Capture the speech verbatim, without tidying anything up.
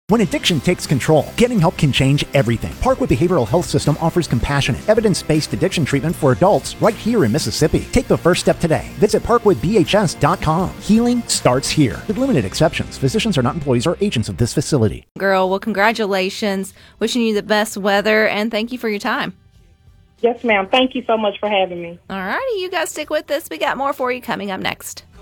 When addiction takes control, getting help can change everything. Parkwood Behavioral Health System offers compassionate, evidence-based addiction treatment for adults right here in Mississippi. Take the first step today. Visit parkwood b h s dot com. Healing starts here. With limited exceptions, physicians are not employees or agents of this facility. Girl, well, congratulations. Wishing you the best weather, and thank you for your time. Yes, ma'am. Thank you so much for having me. All righty, you guys stick with us. We got more for you coming up next.